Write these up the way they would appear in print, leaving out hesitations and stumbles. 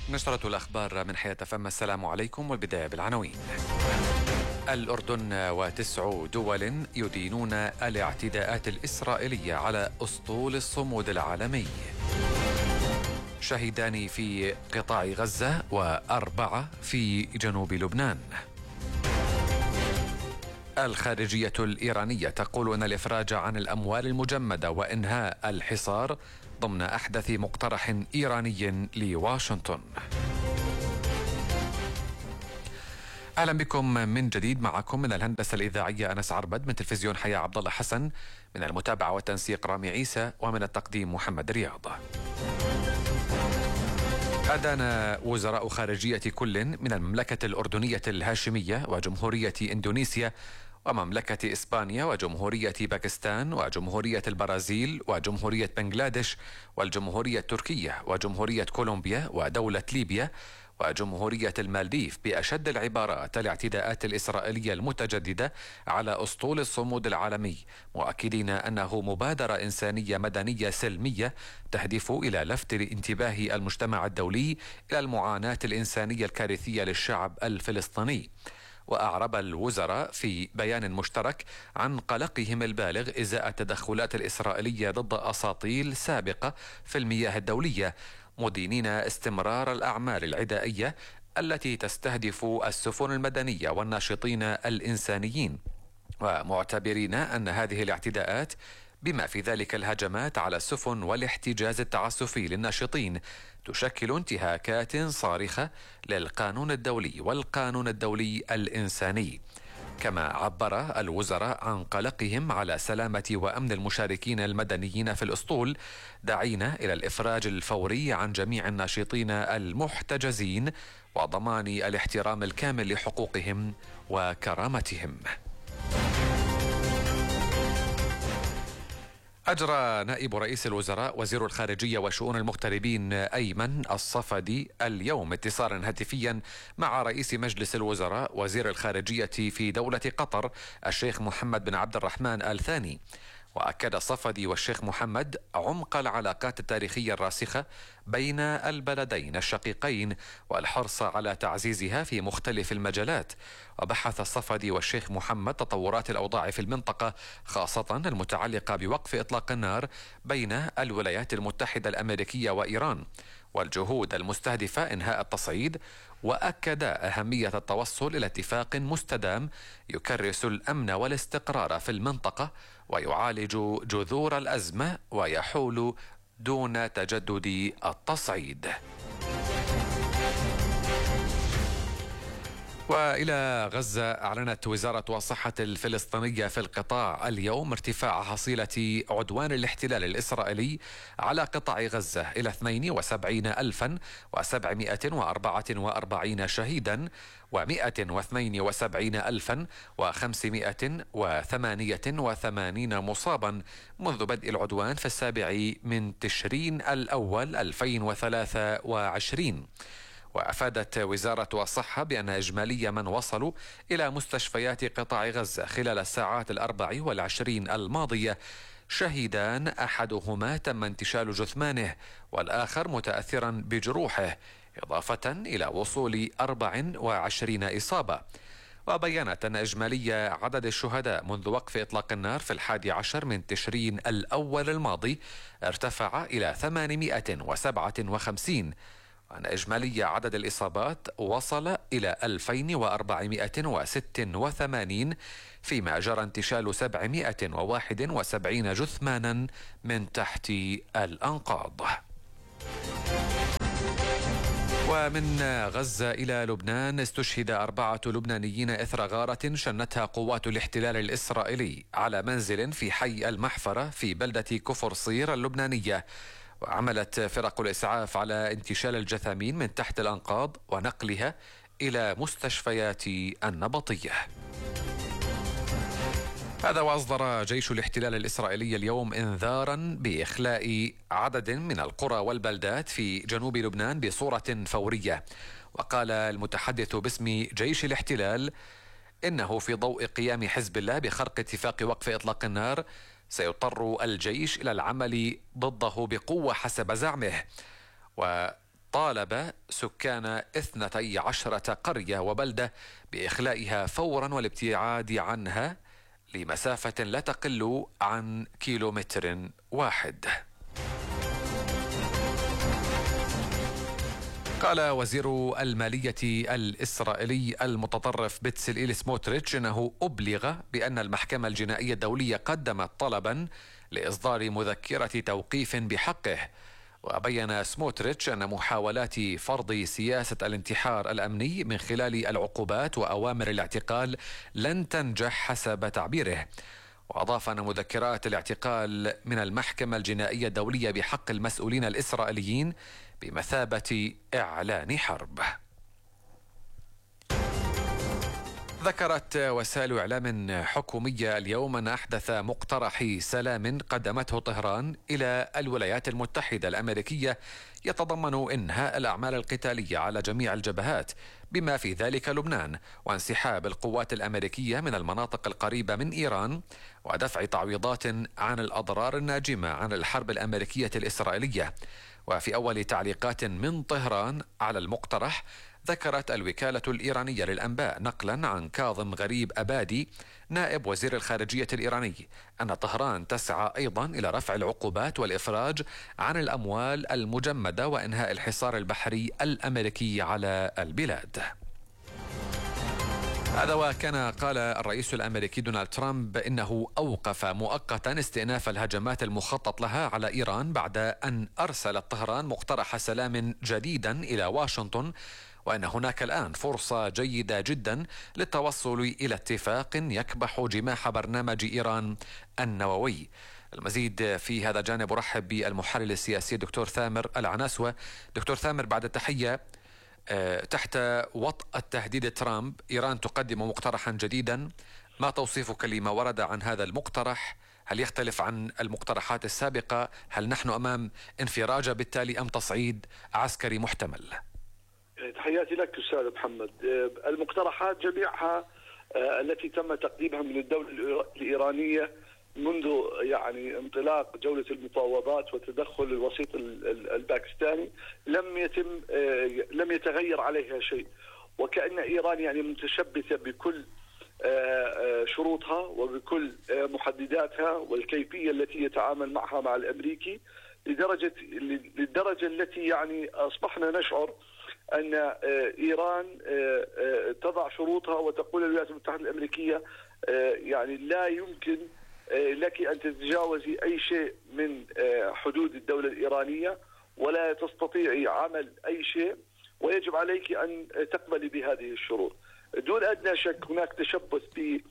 نشرة الأخبار من حياة فم. السلام عليكم، والبداية بالعناوين. الأردن و9 دول يدينون الاعتداءات الإسرائيلية على أسطول الصمود العالمي. شهيدان في قطاع غزة و4 في جنوب لبنان. الخارجية الإيرانية تقول أن الإفراج عن الأموال المجمدة وإنهاء الحصار ضمن أحدث مقترح إيراني لواشنطن. أهلا بكم من جديد. معكم من الهندسة الإذاعية أنس عربد، من تلفزيون حياة عبد الله حسن، من المتابعة والتنسيق رامي عيسى، ومن التقديم محمد رياض. أدان وزراء خارجية كل من المملكة الأردنية الهاشمية وجمهورية إندونيسيا ومملكة إسبانيا وجمهورية باكستان وجمهورية البرازيل وجمهورية بنغلاديش والجمهورية التركية وجمهورية كولومبيا ودولة ليبيا وجمهورية المالديف بأشد العبارات الاعتداءات الإسرائيلية المتجددة على أسطول الصمود العالمي، مؤكدين أنه مبادرة إنسانية مدنية سلمية تهدف إلى لفت انتباه المجتمع الدولي إلى المعاناة الإنسانية الكارثية للشعب الفلسطيني. وأعرب الوزراء في بيان مشترك عن قلقهم البالغ إزاء التدخلات الإسرائيلية ضد أساطيل سابقة في المياه الدولية، مدينين استمرار الأعمال العدائية التي تستهدف السفن المدنية والناشطين الإنسانيين، ومعتبرين أن هذه الاعتداءات بما في ذلك الهجمات على السفن والاحتجاز التعسفي للناشطين تشكل انتهاكات صارخة للقانون الدولي والقانون الدولي الإنساني. كما عبر الوزراء عن قلقهم على سلامة وأمن المشاركين المدنيين في الأسطول، داعين إلى الإفراج الفوري عن جميع الناشطين المحتجزين وضمان الاحترام الكامل لحقوقهم وكرامتهم. أجرى نائب رئيس الوزراء وزير الخارجية وشؤون المغتربين أيمن الصفدي اليوم اتصالا هاتفيا مع رئيس مجلس الوزراء وزير الخارجية في دولة قطر الشيخ محمد بن عبد الرحمن آل ثاني. وأكد الصفدي والشيخ محمد عمق العلاقات التاريخية الراسخة بين البلدين الشقيقين والحرص على تعزيزها في مختلف المجالات. وبحث الصفدي والشيخ محمد تطورات الأوضاع في المنطقة، خاصة المتعلقة بوقف إطلاق النار بين الولايات المتحدة الأمريكية وإيران والجهود المستهدفة إنهاء التصعيد، وأكد أهمية التوصل إلى اتفاق مستدام يكرس الأمن والاستقرار في المنطقة ويعالج جذور الأزمة ويحول دون تجدد التصعيد. وإلى غزة، أعلنت وزارة الصحة الفلسطينية في القطاع اليوم ارتفاع حصيلة عدوان الاحتلال الإسرائيلي على قطاع غزة إلى 72,744 شهيدا و172,588 مصابا منذ بدء العدوان في 7 من تشرين الأول 2023. وأفادت وزارة الصحة بأن إجمالي من وصلوا إلى مستشفيات قطاع غزة خلال الساعات 24 الماضية شهيدان، أحدهما تم انتشال جثمانه والآخر متأثرا بجروحه، إضافة إلى وصول 24 إصابة. وبيّنت أن إجمالي عدد الشهداء منذ وقف إطلاق النار في 11 من تشرين الأول الماضي ارتفع إلى 857، وأن إجمالي عدد الإصابات وصل إلى 2486، فيما جرى انتشال 771 جثمانا من تحت الأنقاض. ومن غزة إلى لبنان، استشهد 4 لبنانيين إثر غارة شنتها قوات الاحتلال الإسرائيلي على منزل في حي المحفرة في بلدة كفر صير اللبنانية. وعملت فرق الإسعاف على انتشال الجثامين من تحت الأنقاض ونقلها إلى مستشفيات النبطية. هذا وأصدر جيش الاحتلال الإسرائيلي اليوم إنذارا بإخلاء عدد من القرى والبلدات في جنوب لبنان بصورة فورية. وقال المتحدث باسم جيش الاحتلال إنه في ضوء قيام حزب الله بخرق اتفاق وقف إطلاق النار سيضطر الجيش إلى العمل ضده بقوة حسب زعمه. طالب سكان 12 قرية وبلدة بإخلائها فورا والابتعاد عنها لمسافة لا تقل عن كيلومتر واحد. قال وزير المالية الإسرائيلي المتطرف بتسليل سموتريتش إنه أبلغ بأن المحكمة الجنائية الدولية قدمت طلبا لإصدار مذكرة توقيف بحقه. وبين سموتريتش أن محاولات فرض سياسة الانتحار الأمني من خلال العقوبات وأوامر الاعتقال لن تنجح حسب تعبيره. وأضاف أن مذكرات الاعتقال من المحكمة الجنائية الدولية بحق المسؤولين الإسرائيليين بمثابة إعلان حرب. ذكرت وسائل إعلام حكومية اليوم أن أحدث مقترح سلام قدمته طهران إلى الولايات المتحدة الأمريكية يتضمن إنهاء الأعمال القتالية على جميع الجبهات بما في ذلك لبنان، وانسحاب القوات الأمريكية من المناطق القريبة من إيران، ودفع تعويضات عن الأضرار الناجمة عن الحرب الأمريكية الإسرائيلية. وفي أول تعليقات من طهران على المقترح ذكرت الوكالة الإيرانية للأنباء نقلا عن كاظم غريب أبادي نائب وزير الخارجية الإيراني أن طهران تسعى أيضا إلى رفع العقوبات والإفراج عن الأموال المجمدة وإنهاء الحصار البحري الأمريكي على البلاد. هذا وكان قال الرئيس الأمريكي دونالد ترامب إنه أوقف مؤقتا استئناف الهجمات المخطط لها على إيران بعد أن أرسلت طهران مقترح سلام جديدا إلى واشنطن، وأن هناك الآن فرصة جيدة جدا للتوصل إلى اتفاق يكبح جماح برنامج إيران النووي. المزيد في هذا الجانب أرحب بالمحلل السياسي دكتور ثامر العناسوة. دكتور ثامر، بعد التحية، تحت وطأة تهديد ترامب إيران تقدم مقترحا جديدا، ما توصيفك لما ورد عن هذا المقترح؟ هل يختلف عن المقترحات السابقة؟ هل نحن أمام انفراجة بالتالي أم تصعيد عسكري محتمل؟ تحياتي لك أستاذ محمد. المقترحات جميعها التي تم تقديمها من الدولة الإيرانية منذ انطلاق جولة المفاوضات وتدخل الوسيط الباكستاني لم يتغير عليها شيء، وكأن إيران متشبثة بكل شروطها وبكل محدداتها والكيفية التي يتعامل معها مع الأمريكي للدرجة التي أصبحنا نشعر أن إيران تضع شروطها وتقول للولايات المتحدة الأمريكية لا يمكن لك أن تتجاوزي أي شيء من حدود الدولة الإيرانية ولا تستطيعي عمل أي شيء، ويجب عليك أن تقبلي بهذه الشروط. دون أدنى شك هناك تشبث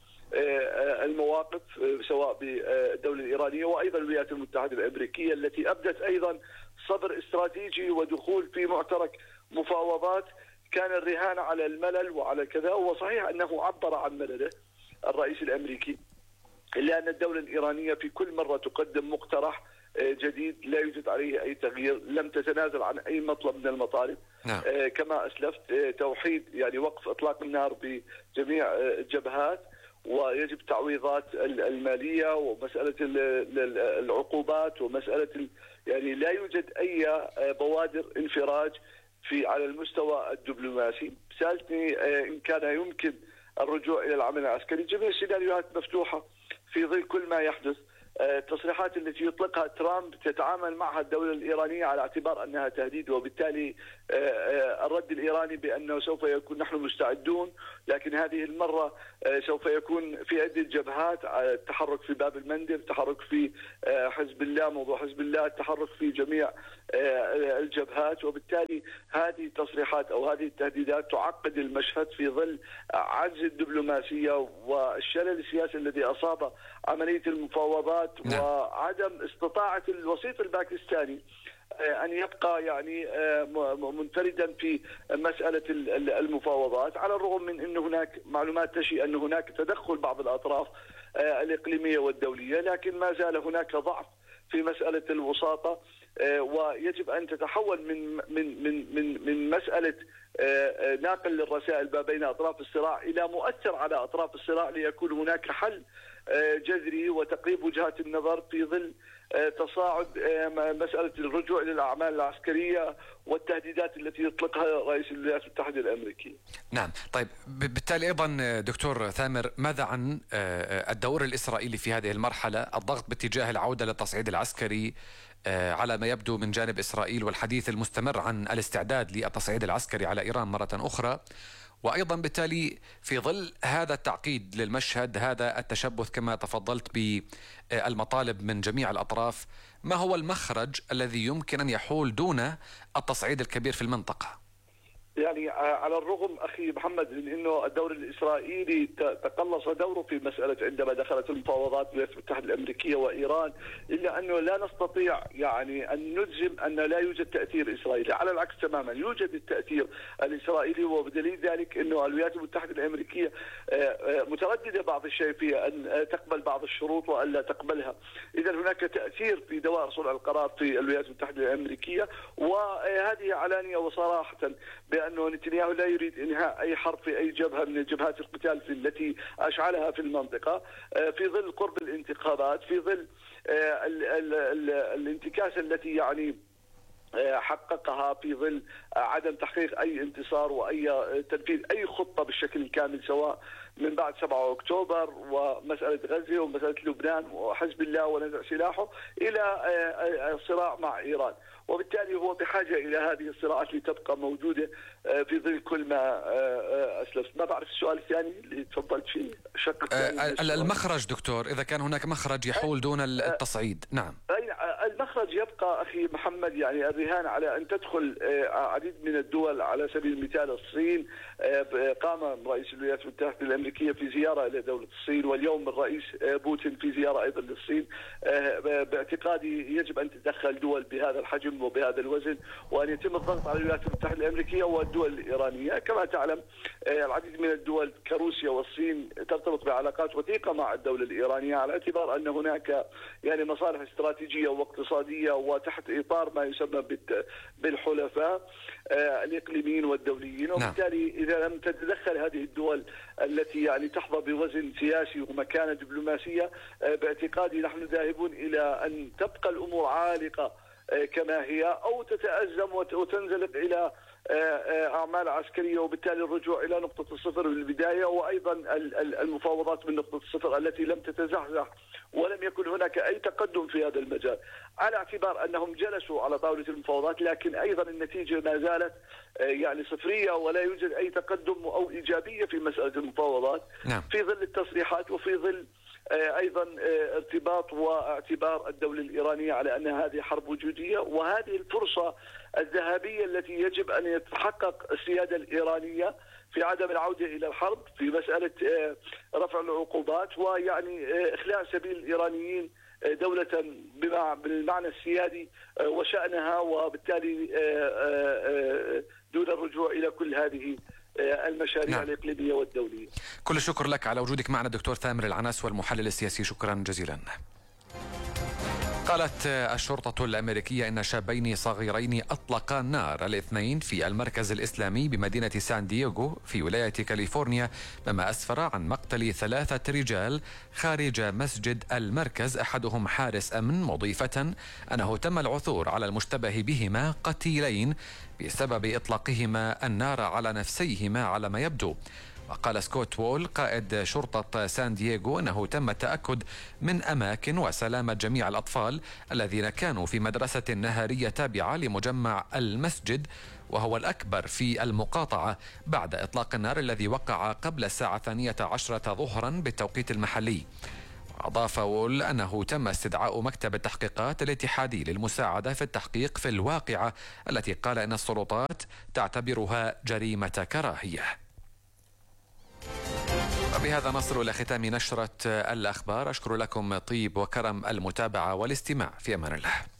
بالمواقف سواء بالدولة الإيرانية وأيضا الولايات المتحدة الأمريكية التي أبدت أيضا صبر استراتيجي ودخول في معترك مفاوضات كان الرهان على الملل وعلى كذا. وصحيح أنه عبر عن ملله الرئيس الأمريكي، إلا أن الدولة الإيرانية في كل مرة تقدم مقترح جديد لا يوجد عليه أي تغيير، لم تتنازل عن أي مطلب من المطالب. كما أسلفت، توحيد وقف إطلاق النار بجميع الجبهات، ويجب تعويضات المالية ومسألة العقوبات ومسألة لا يوجد أي بوادر انفراج على المستوى الدبلوماسي. سألتني إن كان يمكن الرجوع إلى العمل العسكري. جميع السيناريوهات مفتوحة في ظل كل ما يحدث. التصريحات التي يطلقها ترامب تتعامل معها الدولة الإيرانية على اعتبار أنها تهديد، وبالتالي الرد الإيراني بأنه سوف يكون نحن مستعدون، لكن هذه المرة سوف يكون في عدة جبهات، التحرك في باب المندب، التحرك في حزب الله، موضوع حزب الله، التحرك في جميع الجبهات. وبالتالي هذه التصريحات أو هذه التهديدات تعقد المشهد في ظل عجز الدبلوماسية والشلل السياسي الذي أصاب عملية المفاوضات وعدم استطاعة الوسيط الباكستاني أن يبقى منفردا في مسألة المفاوضات، على الرغم من أن هناك معلومات تشي أن هناك تدخل بعض الأطراف الإقليمية والدولية، لكن ما زال هناك ضعف في مسألة الوساطة. ويجب أن تتحول من مسألة ناقل للرسائل ما بين أطراف الصراع إلى مؤثر على أطراف الصراع، ليكون هناك حل جذري وتقريب وجهات النظر في ظل تصاعد مسألة الرجوع إلى الأعمال العسكرية والتهديدات التي يطلقها رئيس الولايات المتحدة الأمريكية. نعم، طيب بالتالي أيضا دكتور ثامر، ماذا عن الدور الإسرائيلي في هذه المرحلة؟ الضغط باتجاه العودة للتصعيد العسكري على ما يبدو من جانب إسرائيل، والحديث المستمر عن الاستعداد للتصعيد العسكري على إيران مرة أخرى، وأيضا بالتالي في ظل هذا التعقيد للمشهد، هذا التشبث كما تفضلت بالمطالب من جميع الأطراف، ما هو المخرج الذي يمكن أن يحول دون التصعيد الكبير في المنطقة؟ يعني على الرغم أخي محمد من أنه الدور الإسرائيلي تقلص دوره في مسألة عندما دخلت المفاوضات الولايات المتحدة الأمريكية وإيران، إلا أنه لا نستطيع يعني أن نجزم أن لا يوجد تأثير إسرائيلي. على العكس تماما يوجد التأثير الإسرائيلي، وبدليل ذلك أنه الولايات المتحدة الأمريكية مترددة بعض الشيء في أن تقبل بعض الشروط وأن لا تقبلها. إذا هناك تأثير في دوائر صنع القرار في الولايات المتحدة الأمريكية، وهذه علانية وصراحة بأنه نتنياهو لا يريد إنهاء أي حرب في أي جبهة من جبهات القتال التي أشعلها في المنطقة، في ظل قرب الانتخابات، في ظل الانتكاسة التي يعني حققها، في ظل عدم تحقيق أي انتصار وأي تنفيذ أي خطة بالشكل الكامل، سواء من بعد 7 أكتوبر ومسألة غزة ومسألة لبنان وحزب الله ونزع سلاحه إلى الصراع مع إيران. وبالتالي هو بحاجة إلى هذه الصراعات لتبقى موجودة في ظل كل ما أسلفت. ما بعرف السؤال الثاني اللي تفضلت فيه، الشق الثاني. المخرج دكتور، إذا كان هناك مخرج يحول دون التصعيد. نعم، المخرج يبقى أخي محمد يعني الرهان على أن تدخل عديد من الدول، على سبيل المثال الصين. قام رئيس الولايات المتحدة الأمريكية في زيارة إلى دولة الصين، واليوم الرئيس بوتين في زيارة أيضا للصين. باعتقادي يجب أن تتدخل دول بهذا الحجم وبهذا الوزن، وأن يتم الضغط على الولايات المتحدة الأمريكية والدول الإيرانية. كما تعلم العديد من الدول كروسيا والصين ترتبط بعلاقات وثيقة مع الدولة الإيرانية، على اعتبار أن هناك يعني مصالح استراتيجية واقتصادية، وتحت إطار ما يسمى بالحلفاء الإقليميين والدوليين. وبالتالي إذا لم تتدخل هذه الدول التي يعني تحظى بوزن سياسي ومكانة دبلوماسية، باعتقادي نحن ذاهبون إلى أن تبقى الأمور عالقة كما هي، أو تتأزم وتنزلق إلى أعمال عسكرية، وبالتالي الرجوع إلى نقطة الصفر في البداية، وأيضا المفاوضات من نقطة الصفر التي لم تتزحزح ولم يكن هناك أي تقدم في هذا المجال، على اعتبار أنهم جلسوا على طاولة المفاوضات، لكن أيضا النتيجة ما زالت يعني صفرية، ولا يوجد أي تقدم أو إيجابية في مسألة المفاوضات. نعم. في ظل التصريحات وفي ظل أيضا ارتباط واعتبار الدولة الإيرانية على أن هذه حرب وجودية، وهذه الفرصة الذهبية التي يجب أن يتحقق السيادة الإيرانية في عدم العودة إلى الحرب، في مسألة رفع العقوبات، ويعني إخلاء سبيل الإيرانيين دولة بالمعنى السيادي وشأنها، وبالتالي دون الرجوع إلى كل هذه المشاريع الإقليمية والدولية. كل الشكر لك على وجودك معنا دكتور ثامر العناس والمحلل السياسي، شكرا جزيلا. قالت الشرطة الأمريكية إن شابين صغيرين أطلقا النار الاثنين في المركز الإسلامي بمدينة سان دييغو في ولاية كاليفورنيا، مما أسفر عن مقتل 3 رجال خارج مسجد المركز، أحدهم حارس أمن، مضيفة أنه تم العثور على المشتبه بهما قتيلين بسبب إطلاقهما النار على نفسيهما على ما يبدو. وقال سكوت وول قائد شرطة سان دييغو أنه تم التأكد من أماكن وسلامة جميع الأطفال الذين كانوا في مدرسة نهارية تابعة لمجمع المسجد، وهو الأكبر في المقاطعة، بعد إطلاق النار الذي وقع قبل الساعة 12 ظهرا بالتوقيت المحلي. أضاف وول أنه تم استدعاء مكتب التحقيقات الاتحادي للمساعدة في التحقيق في الواقعة التي قال أن السلطات تعتبرها جريمة كراهية. وبهذا نصل إلى ختام نشرة الأخبار. أشكر لكم طيب وكرم المتابعة والاستماع. في أمان الله.